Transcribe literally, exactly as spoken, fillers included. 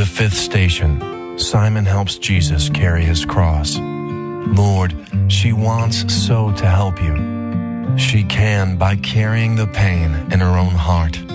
fifth station, Simon helps Jesus carry his cross. Lord, she wants so to help you. She can by carrying the pain in her own heart.